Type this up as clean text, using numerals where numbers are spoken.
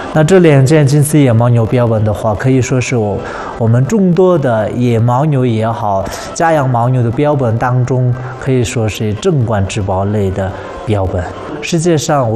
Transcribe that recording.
那这2件金丝野牦牛标本的话，可以说是我们众多的野牦牛也好，家养牦牛的标本当中，可以说是镇馆之宝类的标本。世界上